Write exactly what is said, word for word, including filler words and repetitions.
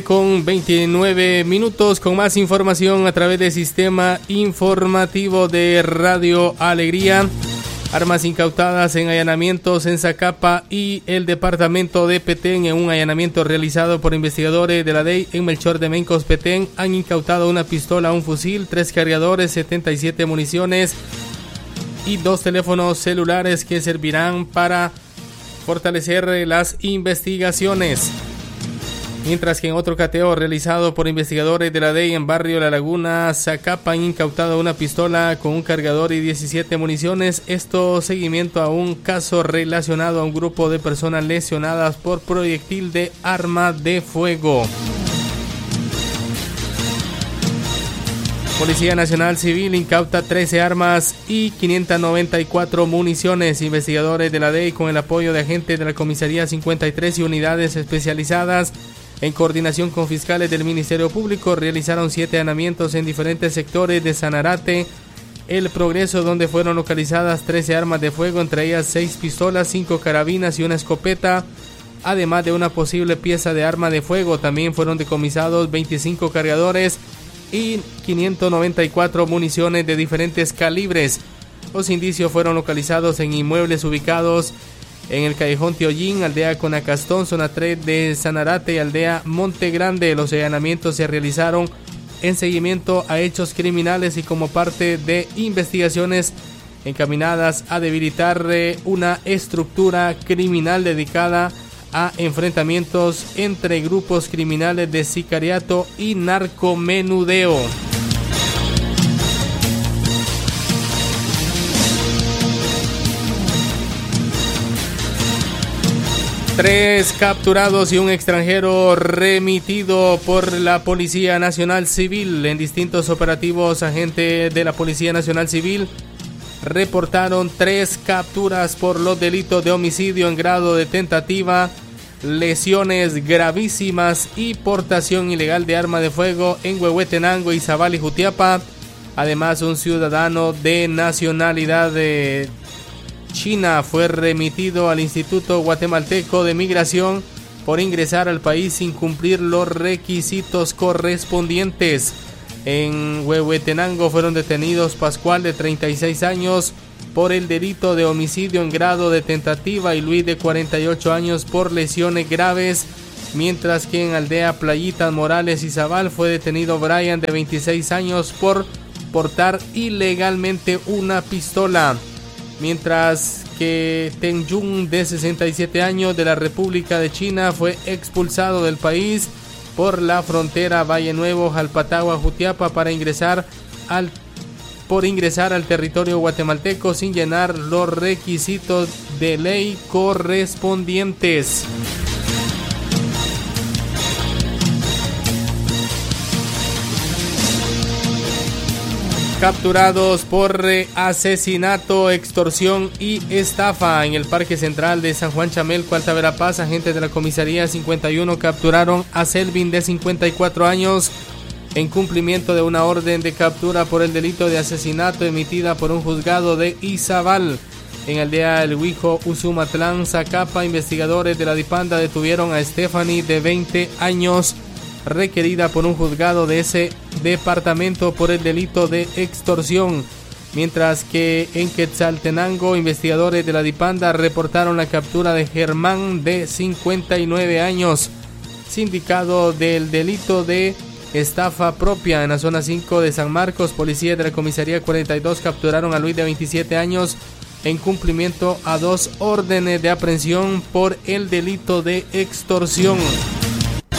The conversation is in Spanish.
Con veintinueve minutos, con más información a través del sistema informativo de Radio Alegría. Armas incautadas en allanamientos en Zacapa y el departamento de Petén. En un allanamiento realizado por investigadores de la D E I en Melchor de Mencos, Petén, han incautado una pistola, un fusil, tres cargadores, setenta y siete municiones y dos teléfonos celulares que servirán para fortalecer las investigaciones. Mientras que en otro cateo realizado por investigadores de la D E I en barrio La Laguna, Zacapa, han incautado una pistola con un cargador y diecisiete municiones. Esto seguimiento a un caso relacionado a un grupo de personas lesionadas por proyectil de arma de fuego. Policía Nacional Civil incauta trece armas y quinientas noventa y cuatro municiones. Investigadores de la D E I, con el apoyo de agentes de la Comisaría cincuenta y tres y unidades especializadas, en coordinación con fiscales del Ministerio Público, realizaron siete allanamientos en diferentes sectores de Sanarate, El Progreso, donde fueron localizadas trece armas de fuego, entre ellas seis pistolas, cinco carabinas y una escopeta, además de una posible pieza de arma de fuego. También fueron decomisados veinticinco cargadores y quinientas noventa y cuatro municiones de diferentes calibres. Los indicios fueron localizados en inmuebles ubicados en el Callejón Teollín, aldea Conacastón, zona tres de Sanarate y aldea Monte Grande. Los allanamientos se realizaron en seguimiento a hechos criminales y como parte de investigaciones encaminadas a debilitar una estructura criminal dedicada a enfrentamientos entre grupos criminales de sicariato y narcomenudeo. Tres capturados y un extranjero remitido por la Policía Nacional Civil. En distintos operativos, agentes de la Policía Nacional Civil reportaron tres capturas por los delitos de homicidio en grado de tentativa, lesiones gravísimas y portación ilegal de arma de fuego en Huehuetenango, Izabal y Jutiapa. Además, un ciudadano de nacionalidad de China fue remitido al Instituto Guatemalteco de Migración por ingresar al país sin cumplir los requisitos correspondientes. En Huehuetenango fueron detenidos Pascual, de treinta y seis años, por el delito de homicidio en grado de tentativa, y Luis, de cuarenta y ocho años, por lesiones graves. Mientras que en aldea Playitas Morales, Izabal, fue detenido Brian, de veintiséis años, por portar ilegalmente una pistola. Mientras que Ten Yun, de sesenta y siete años, de la República de China, fue expulsado del país por la frontera Valle Nuevo, Jalpatagua, Jutiapa, para ingresar al por ingresar al territorio guatemalteco sin llenar los requisitos de ley correspondientes. Capturados por asesinato, extorsión y estafa en el Parque Central de San Juan Chamelco, Alta Verapaz. Agentes de la Comisaría cincuenta y uno capturaron a Selvin, de cincuenta y cuatro años, en cumplimiento de una orden de captura por el delito de asesinato emitida por un juzgado de Izabal. En aldea El Huijo, Usumatlán, Zacapa, investigadores de la Dipanda detuvieron a Stephanie, de veinte años, requerida por un juzgado de ese departamento por el delito de extorsión. Mientras que en Quetzaltenango, investigadores de la Dipanda reportaron la captura de Germán, de cincuenta y nueve años, sindicado del delito de estafa propia. En la zona cinco de San Marcos, policías de la Comisaría cuarenta y dos capturaron a Luis, de veintisiete años, en cumplimiento a dos órdenes de aprehensión por el delito de extorsión.